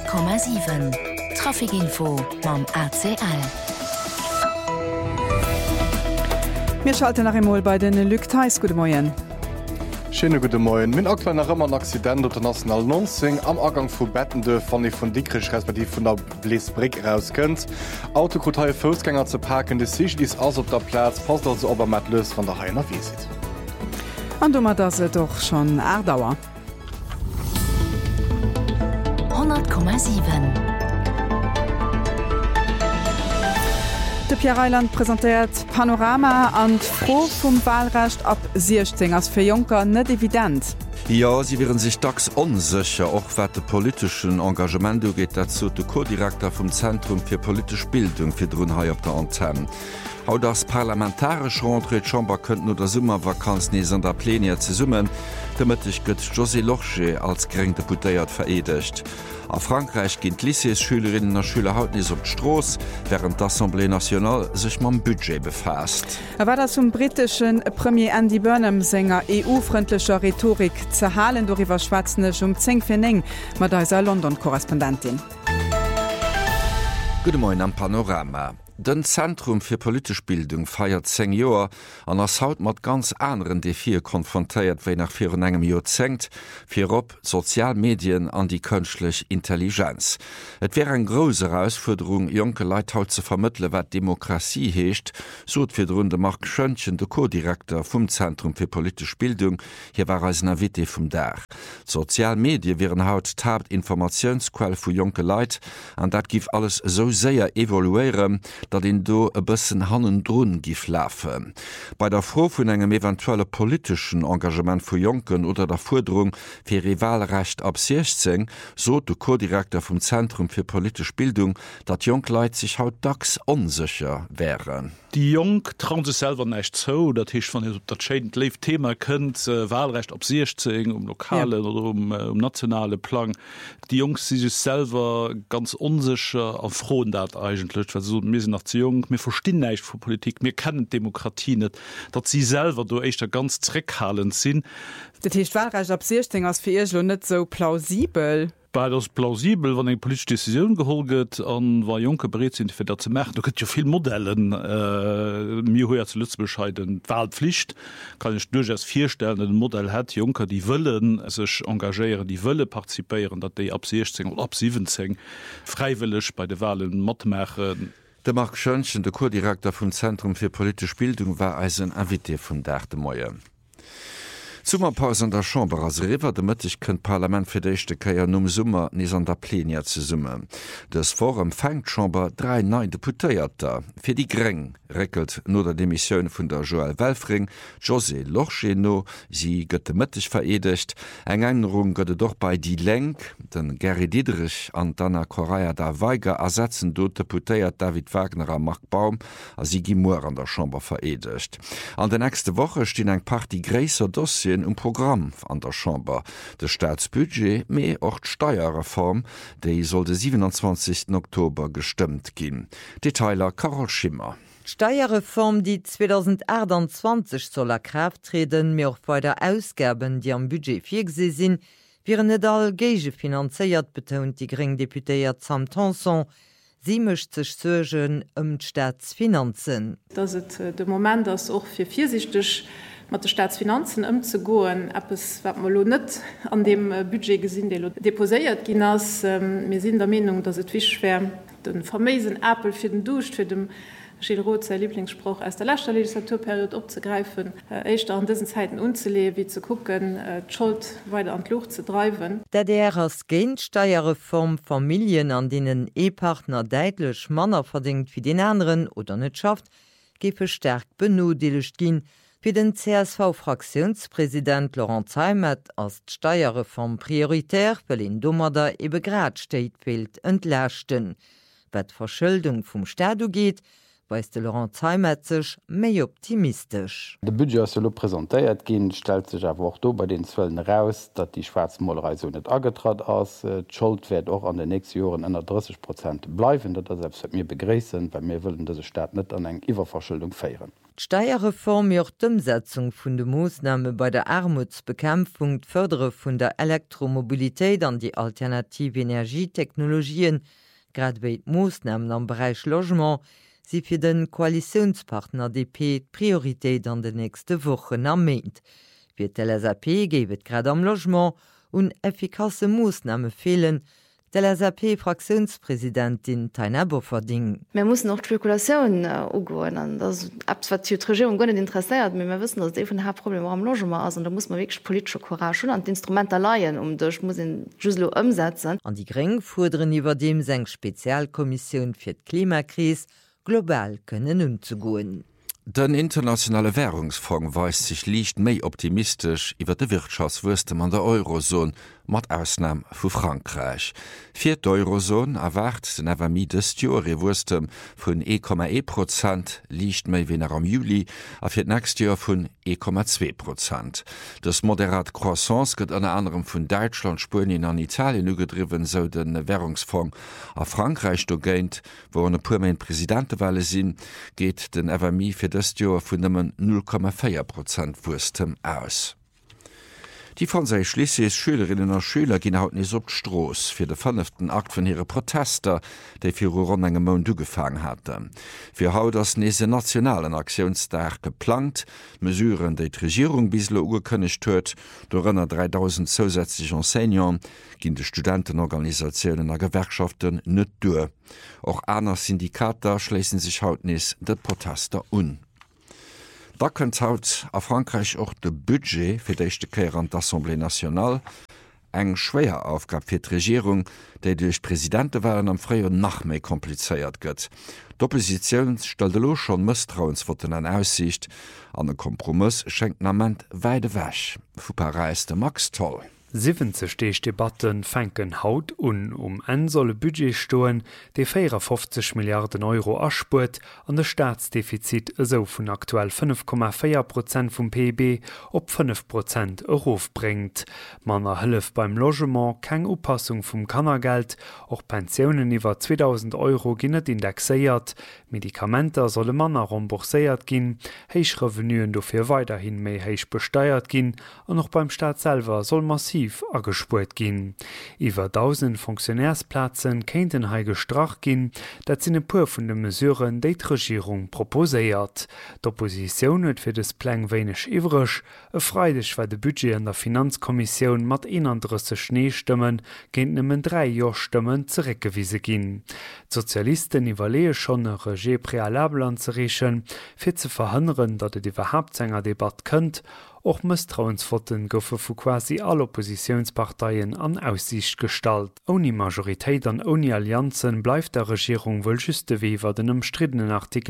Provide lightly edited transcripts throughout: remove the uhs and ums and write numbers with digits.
100,7 Trafikinfo mam ACL. Wir schalten nach einmal bei den Luc Theis. Guten Morgen. Schöne gute Morgen. Min aktuell nach immer ein Accident auf der National 19 am Abgang von Bettende von Dickrich respektive von der Bläsbrick rauskennt. Autokutei Fußgänger zu parken, das Sicht ist also auf der Platz, passt also aber mit Lös von der Heiner Visit. Und du mal das doch schon Erdauer. 100,7 De Pierre Eiland präsentiert Panorama an froh vom Wahlrecht ab 16 als für Juncker nicht evident. Ja, sie wären sich tags unsicher, auch was de politischen Engagement geht dazu der Co-Direktor vom Zentrum für politische Bildung für Drunhai auf der Antenne. How das parlamentarische Rentrée de Chambre könnten oder Sommervakanz nie an der Pläne zu summen, damit ich gött José Loche als gering Deputéiert veredigt. A Frankreich gehen Lycée-Schülerinnen und Schüler haut nicht auf die Straße, während l'Assemblée nationale sich mit dem Budget befasst. War das zum britischen Premier Andy Burnham Sänger EU-freundlicher Rhetorik zerhalen darüber schwatznisch 10 mit der London-Korrespondentin. Guten Morgen am Panorama. Den Zentrum für politische Bildung feiert 10 Jahre an ass haut mat ganz anderen Defie konfrontiert, wie nach 4 engem Jahr zenkt, firop Sozialmedien an die künstliche Intelligenz. Et wäre eine große Herausforderung, junge Leute haut zu vermitteln, was Demokratie hecht, so fir Runde Mark Schönchen, der Co-Direktor vom Zentrum für politische Bildung, hier war als Navite vom Dach. Sozialmedien wären haut Hauptinformationsquelle für junge Leute, und dat gif alles so sehr evaluieren, dat den do e bëssen hannen droen gif lafen. Bei der Froh vun engem eventuelle politischen Engagement vu Jonken oder der Forderung fir Rivalrecht ab 16, so de Co-Direktor vom Zentrum für politische Bildung, dat Jongleit sich haut dacks unsicher wären. Die Jung trauen sich selber nicht so, dat hicht von dat Schädend lebt Thema könnt Wahlrecht ab 16 lokale oder um nationale Plan. Die Jungs sie sich selber ganz unsicher auf frohen dat eigentlich, weil so mir sind nach zu jung, mir verstehen nicht von Politik, mir kennen Demokratie nicht, dat sie selber do echt ganz zurückhaltend sind. Das heißt, Wahlrecht ab 16 als für ihr schon nicht so plausibel. Bei das plausibel, wann eng politische Decision geholget an war Junke bereit sind für dat zu machen. Da gibt ja viel Modellen mir höher zu bescheiden Wahlpflicht kann ich durchaus vorstellen, ein Modell hat Junker die wollen sich engagieren, die wollen partizipieren, dat die ab 16 oder ab 17 freiwillig bei den Wahlen mitmachen. Der Mark Schönchen, der Co-Direktor vom Zentrum für politische Bildung, war als ein Invité von Dach de Moier. Sommerpause an der Chambre as River damit ich könnt Parlament fir dechte Keier Summer nies an der Pläne ze summe. Das Forum fängt Chambre 3 neue Deputéierter. Fir die Greng reckelt no der Demissionioun vun der Joël Welfring, José Locheno, sie gëtte mëttig veredigt. Eng Änderung gëtte doch bei die Lenk, den Gary Diederich an Dana Correa da Weiger ersetzen do Deputéiert David Wagner am Markbaum as sie Gimor an der Chambre veredigt. An der nächste Woche stehen eng paar die gräser Dossien Programm an der Chambre. Das Staatsbudget mehr auch die Steuerreform, die sollte 27. Oktober gestimmt gehen. Detailer Carol Schimmer. Steuerreform, die 2028 soll in Kraft treten, mir auch bei der Ausgaben, die am Budget vorgesehen sind, wären nicht all Gage finanziert, betont die Greng-Deputéiert Sam Tanson. Sie mischt sich sorgen die Staatsfinanzen. Das ist der Moment, dass auch für vorsichtig mit den Staatsfinanzen umzugehen, etwas, was man nicht an dem Budget gesehen deposiert ging. Wir sind der Meinung, dass es wichtig wäre, den vermeisen Apfel für den Dusch, für den Gilles Roth, sein Lieblingsspruch aus der letzten Legislaturperiode abzugreifen, echt an diesen Zeiten umzuleben, wie zu gucken, die Schuld weiter an die Luft zu treiben. Der als Geldsteuerreform Familien, an denen Ehepartner deutlich Männer verdient wie den anderen oder nicht schafft, geht verstärkt benötigt gehen. Für den CSV-Fraktionspräsident Laurent Heimet als die Steuerreform prioritär, weil in Dommerder eben grad steht, will entlasten. Was Verschuldung vom Staat geht, weist Laurent Zeimetzech méi optimistisch. De Budget as lo präsentéiert ginn stel sech awer auch do bei den Zwëllen raus, dat die Schwarzmolerei so net agetrat ass. Schuld werd och an den nächsten Joren ënner 30% bleiwen, dat er selbst mir begréessen, weil mir willen dese Staat net an eng Iwerverschuldung féieren. Steierreform joch d'Umsetzung vun de Moosname bei der Armutsbekämpfung, d'Fördere vun der Elektromobilitéit an die alternative Energietechnologien, grad wéi Moosnamen am Bereich Logement, si fir den Koalitionspartner DP Prioritéit an de nächste Wochen ammeint. Wie LSAP géwet grad am Logement un effikasse Moosname fehlen, LSAP-Fraktionspräsidentin Taina Boferding. Wir müssen noch Spekulationen umgehen. Das ist die Regierung gar nicht interessiert, aber wir wissen, dass das ein Hauptproblem am Logement ist. Und da muss man wirklich politische Courage und Instrumente leihen, um das muss in Juslo umsetzen. An die Grünen fordern über dem seine Spezialkommission für die Klimakrise global können umzugehen. Den internationale Währungsfonds weist sich liicht méi optimistisch iwwer de Wirtschaftswürstem an der Eurozone, mat Ausnahme vu Frankreich. Fir d'Eurozone erwart den FMI des Jahreswurstem vun 1,1%, liicht méi wenner am Juli, a fir nächst Jahr vun 1,2%. Das moderat Croissance gëtt an anderem vun Deutschland, Spanien an Italien ugedriven, so den Währungsfonds a Frankreich do géint, wo an e puer méint Präsidentewahle sinn, geht den FMI fir das Jahr vun demmen 0,4% Wurstem aus. Die Französisch Lycées Schülerinnen und Schüler gehen haut nicht op d'Stroos für den 5. Akt von ihre Protester, die für rund engem Monat angefangen hatten. Für haut das nächste nationalen Aktionstag geplant, Mesuren, die die Regierung bislo angekündigt hat, darunter 3000 zusätzliche Enseignants, gehen die Studentenorganisationen und Gewerkschaften nicht durch. Auch andere Syndikate schließen sich haut nicht den Protester an. Da könnt haut a Frankreich auch de Budget fir d'echte Keer an d'Assemblée Nationale eng schwéier Aufgabe fir d'Regierung, déi duch Präsidentewahlen am Fréier nach méi kompliceéiert gëtt. D'Opposition stellte lo schon Misstrauensvoten an Aussicht, an den Kompromiss schenkt amment weide wäch. Vu Paris de Max Toll. 70 Debatten fänken haut en solle Budget stoen, de 54 Milliarden Euro aspurt an der Staatsdefizit so vun aktuell 5,4% vum PIB op 5% Euro bringt. Manner hëllef beim Logement keng Upassung vum Kannergeld, och Pensionen iwwer 2000 Euro ginnet indexéiert, Medikamenter solle Manner rembourséiert ginn, héich Revenuen dofir weiterhin méi héich besteuert ginn, an noch beim Staatsselver soll massiv agespurt ginn. Iwer 1000 Funktionärsplatzen kéinten hei gestrach ginn, dat sinn e puer vun de Mesuren déi d'Regierung proposéiert. D'Opposition huet fir des Pläng weinech iwrech, e freidech war de Budget an der Finanzkommission mat 31 Schneestimmen géint nëmmen 3 Jochstimmen zeréckgewiese ginn. Sozialisten iwwerlee schon e Reger préalabel anzerechen, fir ze verhënneren, dat et iwwerhap enger Debatte kënnt, och Misstrauensvoten goufe vu quasi all Oppositionsparteien an Aussicht stalt. Oni Majoritéit an oni Allianzen bleif der Regierung wëll juste wewer den umstrittenen Artikel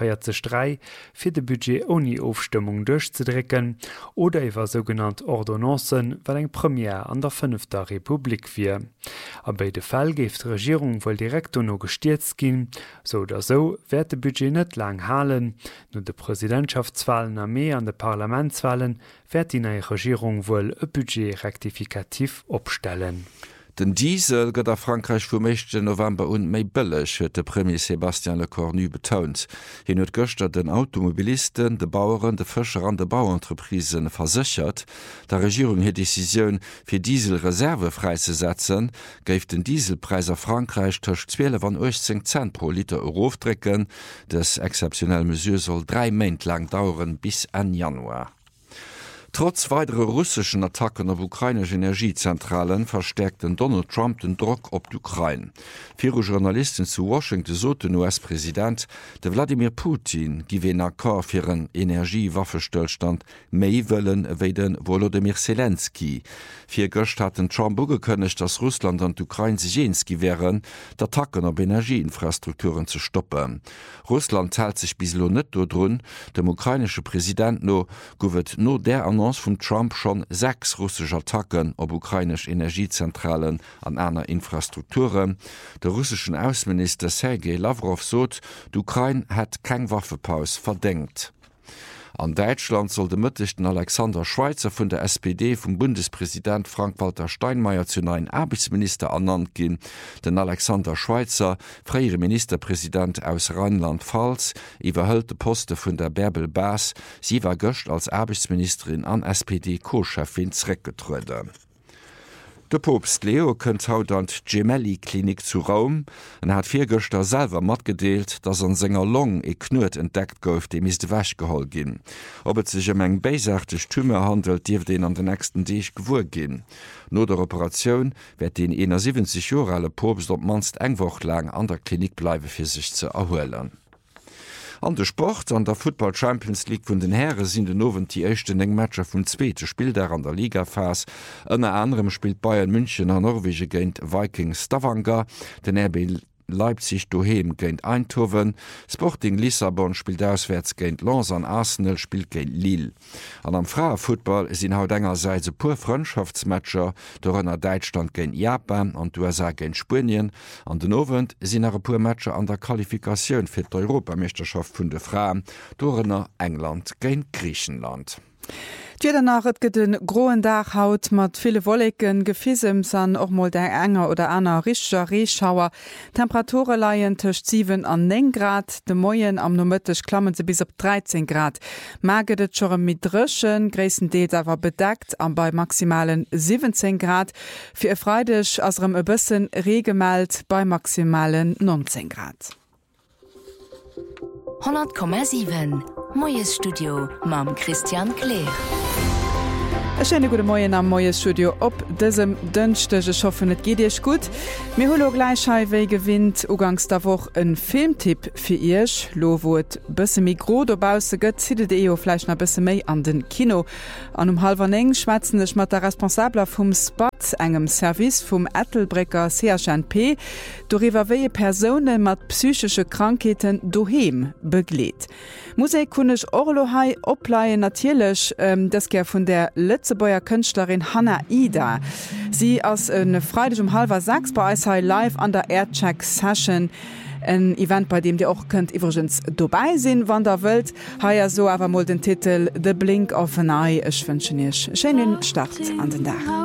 43 fir de Budget oni Aufstimmung durchzudrecken oder iwwer sogenannt Ordonnancen, well eng Premier an der 5. Republik wie. A beide Fall geft die Regierung wohl direkt no gestierzt gin, so oder so werd de Budget net lang halen, no de Präsidentschaftswahlen a mé an de Parlamentswahlen wird die neue Regierung wohl ein Budget rektifikativ opstellen. Den Diesel gëtt a Frankreich vum 1. November un méi bëllech, huet de Premier Sébastien Lecornu betont. Hien huet gëster den Automobilisten, de Bauern, de Fëscher an de Bauentreprisen versichert. Der Regierung het Deciioun fir Dieselreserve freizusetzen, géif den Dieselpreis a Frankreich tëcht 12,18 Cent pro Liter aufdrecken. Des exceptionelle Mesure soll 3 Mäint lang dauern bis an Januar. Trotz weiterer russischen Attacken auf ukrainische Energiezentralen verstärkten Donald Trump den Druck auf die Ukraine. Viele Journalisten zu Washington so den US-Präsident, der Wladimir Putin, gewinnt Akkord für einen Energiewaffenstillstand, mehr wollen wie den Volodymyr Zelensky. Für Gast hatten Trump angekündigt, dass Russland und die Ukraine sich eins gewähren, die Attacken auf Energieinfrastrukturen zu stoppen. Russland zahlt sich bislang nicht daran, dem ukrainischen Präsident noch der Annonce vum Trump schon 6 russsische Attacken op ukrainisch Energiezentralen an einer Infrastrukturen. Der russischen Außenminister Sergei Lavrov sot, d'Ukraine hat kein Waffepaus verdenkt. An Deutschland soll de mëttechten Alexander Schweizer vun der SPD vum Bundespräsident Frank-Walter Steinmeier zu neuen Arbeitsminister ernannt gin. Den Alexander Schweizer, freiere Ministerpräsident aus Rheinland-Pfalz, iwwerhëlt de Poste vun der Bärbel Baas, sie war gëcht als Arbeitsministerin an SPD-Co-Chefin zreckgetruede. De Popst Leo kënnt haut an Gemelli-Klinik zu Raum en hat fir Göchter selwer mat gedeelt, dats an senger Long e knut entdeckt gouf, dem is de wäch geholl ginn. Ob et sech eng beisächteg Tümme handelt, Dief den an den nächsten Deeg gewur ginn. No der Operationun werd den 71 Jorale Popst op manst engwoch lang an der Klinik bleiwe fir sich ze erhuelen. An de Sport an der Football Champions League vun den Herre sinn den nowen die echten eng Matscher vun zweete Spiel der an der Ligafas. Ënner anderem spielt Bayern München an Norwege géint Vikings Stavanger, den RB Leipzig doheem géint Eindhoven, Sporting Lissabon spielt auswärts géint Lens an Arsenal spielt géint Lille. An am Frauer Football sinn haut engerseits e puer Freundschaftsmatscher, dorënner Deutschland géint Japan an USA géint Spien, an den Owen sinn er puer Matscher an der Qualifikatioun fir d'Europameisterschaft vun de Fraen, dorënner England géint Griechenland. Nach et gët den groen Dach haut mat viele Wollleken Gefisems an och mal der enger oder aner richer Reeschauer. Temperature leiien tech 7 an 9 Grad, de Moien am nomëttech klammen se bis op 13 Grad. Magedet schon mit Drëschen, gréessen Deet awer bedeckt an bei maximalen 17 Grad. Fir e Freidech asrem e bëssen Regemeld bei maximalen 19 Grad. 100,7 Moyes Studio mam Christian Kleer. Schöne gute Morgen am Moyes Studio op diesem Dünchtege schaffen net geht Dich gut. Mir holo Gleichscheiwe gewinnt ugangs der woch ein Filmtipp für Ich. Lo wo et bësse Mikro dobause gëtt ziedet EOFleisch na bësse méi an den Kino. An halberneng schwatzennech mat der Responsabler vum Spot engem Service vum Ethelbrecker CHNP doriwer wéie Persone mat psychische Krankheiten doheem begleet. Musik kunnech Orlohai opleiien natierlech das ger vun der Lützebauer Künstlerin Hannah Ida. Sie ass een Freitag 5:30 bei Eishai live an der Aircheck Session. Ein Event, bei dem Di auch könnt iwwergens dobei sinn, wann der wëlt, ha ja so awer mal den Titel „The Blink of an Eye. Ech wünschen ichch schönen Start an den Dach.